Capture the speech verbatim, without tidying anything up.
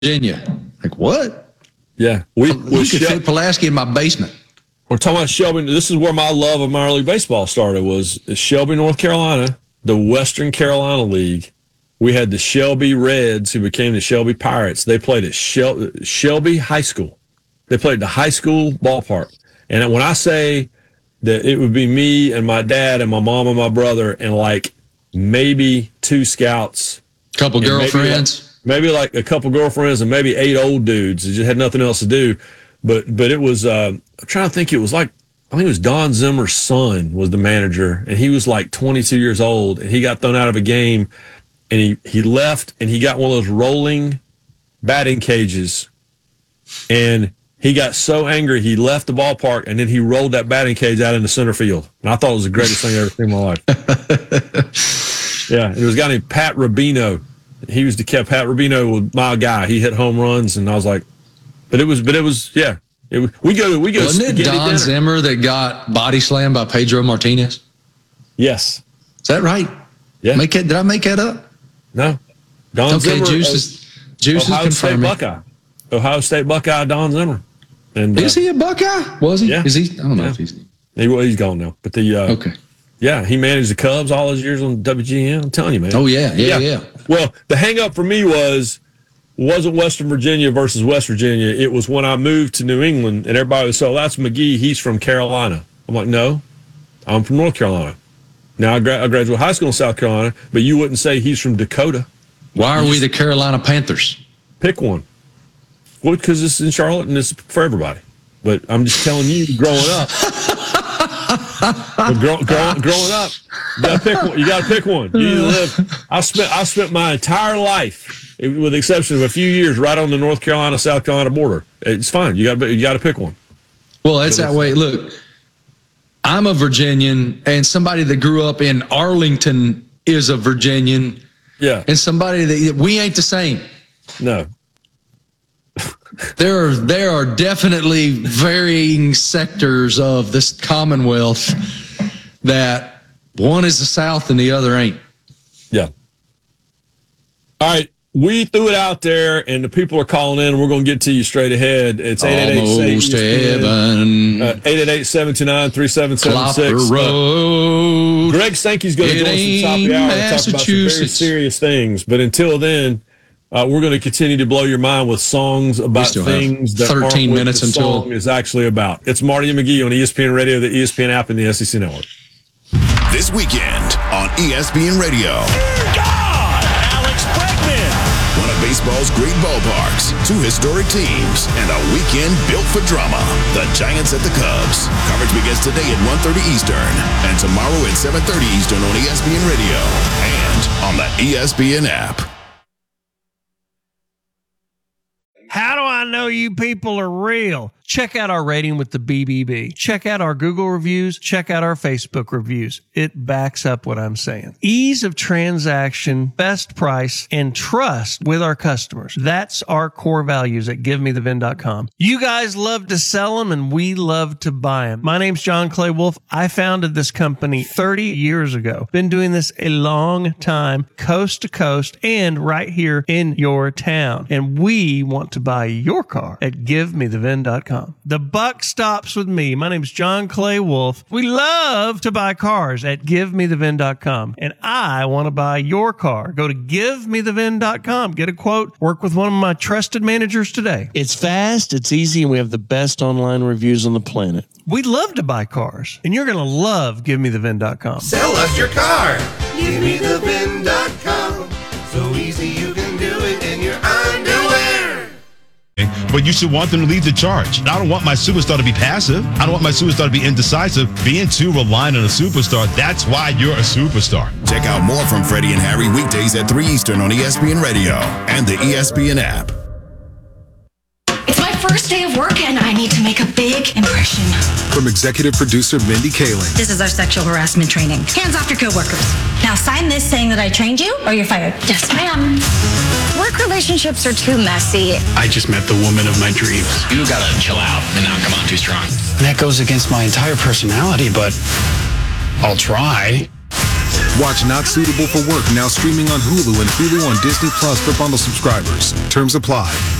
Virginia. Like, what? Yeah. We, we could Shel- fit Pulaski in my basement. We're talking about Shelby. This is where my love of minor league baseball started, was Shelby, North Carolina, the Western Carolina League. We had the Shelby Reds, who became the Shelby Pirates. They played at Shel- Shelby High School. They played at the high school ballpark. And when I say that it would be me and my dad and my mom and my brother and like maybe two scouts. Couple girlfriends. Maybe like, maybe like a couple girlfriends and maybe eight old dudes that just had nothing else to do. But but it was, uh, I'm trying to think, it was like, I think it was Don Zimmer's son was the manager, and he was like twenty-two years old, and he got thrown out of a game, and he, he left, and he got one of those rolling batting cages, and he got so angry, he left the ballpark, and then he rolled that batting cage out in the center field. And I thought it was the greatest thing I've ever seen in my life. Yeah, and there was a guy named Pat Rubino. He was the kept Pat Rubino was my guy. He hit home runs, and I was like, but it was, but it was, yeah. It was, we go, we go. Wasn't it Don dinner. Zimmer that got body slammed by Pedro Martinez? Yes. Is that right? Yeah. Make it, did I make that up? No. Don okay, Zimmer. Juice is, Juice Ohio is confirming. State Buckeye. Ohio State Buckeye Don Zimmer. And is uh, he a Buckeye? Was he? Yeah. Is he? I don't know yeah. if he's. He, well, he's gone now. But the uh, okay. Yeah, he managed the Cubs all his years on W G N. I'm telling you, man. Oh yeah, yeah, yeah. yeah. Well, the hang up for me was wasn't Western Virginia versus West Virginia. It was when I moved to New England, and everybody was so that's McGee. He's from Carolina. I'm like, no, I'm from North Carolina. Now I, gra- I graduated high school in South Carolina, but you wouldn't say he's from Dakota. Why are we the Carolina Panthers? Pick one. Well, because it's in Charlotte and it's for everybody. But I'm just telling you, growing up, grow, grow, growing up, you gotta pick one. You gotta pick one. You either live. I spent I spent my entire life, with the exception of a few years, right on the North Carolina South Carolina border. It's fine. You got you got to pick one. Well, it's that way. Look, I'm a Virginian, and somebody that grew up in Arlington is a Virginian. Yeah, and somebody that we ain't the same. No. There are there are definitely varying sectors of this Commonwealth that one is the South and the other ain't. Yeah. All right. We threw it out there, and the people are calling in, and we're going to get to you straight ahead. It's eight eight eight, seven two nine, three seven seven six. Uh, Greg Sankey's going to join us at the top of the hour to talk about some very serious things. But until then, uh, we're going to continue to blow your mind with songs about things that thirteen aren't minutes what the until song is actually about. It's Marty and McGee on E S P N Radio, the E S P N app, and the S E C Network. This weekend on E S P N Radio. One of baseball's great ballparks, two historic teams, and a weekend built for drama. The Giants at the Cubs. Coverage begins today at one thirty Eastern and tomorrow at seven thirty Eastern on E S P N Radio and on the E S P N app. How do I know you people are real? Check out our rating with the B B B. Check out our Google reviews. Check out our Facebook reviews. It backs up what I'm saying. Ease of transaction, best price, and trust with our customers. That's our core values at give me the vin dot com. You guys love to sell them, and we love to buy them. My name's John Clay Wolf. I founded this company thirty years ago. Been doing this a long time, coast to coast, and right here in your town. And we want to buy your car at give me the vin dot com. The buck stops with me. My name is John Clay Wolf. We love to buy cars at give me the vin dot com. And I want to buy your car. Go to give me the vin dot com. Get a quote. Work with one of my trusted managers today. It's fast, it's easy, and we have the best online reviews on the planet. We love to buy cars, and you're going to love give me the vin dot com. Sell us your car. give me the vin dot com. So easy you can do it in your underwear. But you should want them to lead the charge. I don't want my superstar to be passive. I don't want my superstar to be indecisive. Being too reliant on a superstar, that's why you're a superstar. Check out more from Freddie and Harry weekdays at three Eastern on E S P N Radio and the E S P N app. It's my first day of work and I need to make a big impression. From executive producer Mindy Kaling. This is our sexual harassment training. Hands off your coworkers. Now sign this saying that I trained you or you're fired. Yes, ma'am. Work relationships are too messy. I just met the woman of my dreams. You gotta chill out and not come on too strong. That goes against my entire personality, but I'll try. Watch Not Suitable for Work now streaming on Hulu and Hulu on Disney Plus for bundle subscribers. Terms apply.